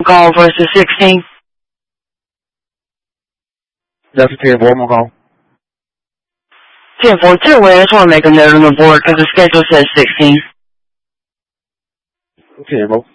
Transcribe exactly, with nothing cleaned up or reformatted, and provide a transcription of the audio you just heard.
Call versus sixteen. That's a ten four, I'm gonna call. ten four two, I just want to make a note on the board because the schedule says sixteen. ten four.